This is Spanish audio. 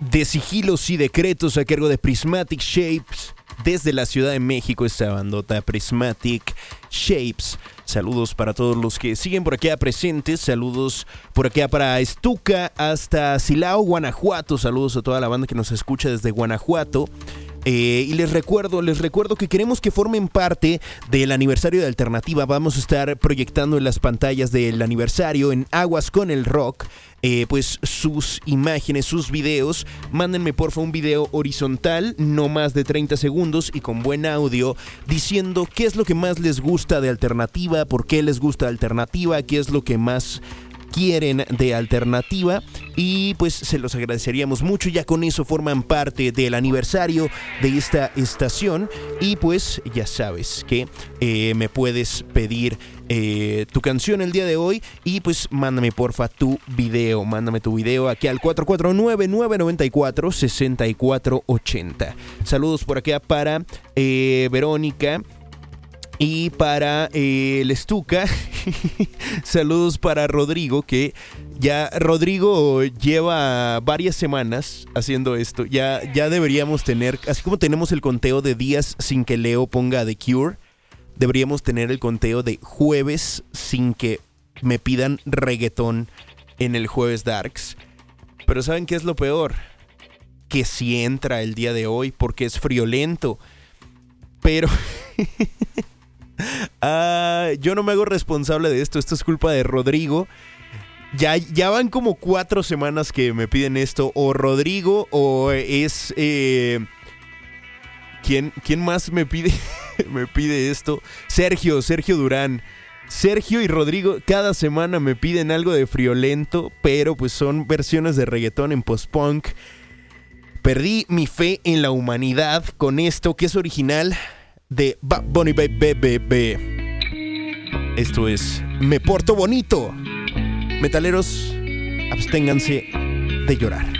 de Sigilos y Decretos a cargo de Prismatic Shapes. Desde la Ciudad de México, esta bandota Prismatic Shapes. Saludos para todos los que siguen por acá presentes. Saludos por acá para Estuca hasta Silao, Guanajuato. Saludos a toda la banda que nos escucha desde Guanajuato. Y les recuerdo que queremos que formen parte del aniversario de Alternativa. Vamos a estar proyectando en las pantallas del aniversario en Aguas con el Rock, pues sus imágenes, sus videos. Mándenme porfa un video horizontal, no más de 30 segundos y con buen audio, diciendo qué es lo que más les gusta de Alternativa, por qué les gusta Alternativa, qué es lo que más quieren de Alternativa, y pues se los agradeceríamos mucho. Ya con eso forman parte del aniversario de esta estación. Y pues ya sabes que me puedes pedir tu canción el día de hoy, y pues mándame porfa tu video. Mándame tu video aquí al 449-994-6480. Saludos por acá para Verónica y para el Estuca. Saludos para Rodrigo, que ya Rodrigo lleva varias semanas haciendo esto. Ya deberíamos tener, así como tenemos el conteo de días sin que Leo ponga The Cure, deberíamos tener el conteo de jueves sin que me pidan reggaetón en el Jueves Darks. Pero ¿saben qué es lo peor? Que sí entra el día de hoy porque es friolento. Pero yo no me hago responsable de esto. Esto es culpa de Rodrigo. Ya van como 4 semanas que me piden esto. O Rodrigo o es... ¿Quién más me pide me pide esto? Sergio Durán. Sergio y Rodrigo cada semana me piden algo de friolento, pero pues son versiones de reggaetón en post-punk. Perdí mi fe en la humanidad con esto, que es original de Bad Bunny Baby. Esto es Me Porto Bonito. Metaleros, absténganse de llorar.